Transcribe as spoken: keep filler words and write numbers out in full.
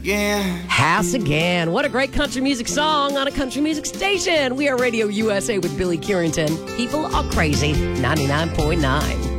again. House again. What a great country music song on a country music station. We are Radio U S A with Billy Currington. People are crazy. ninety-nine point nine.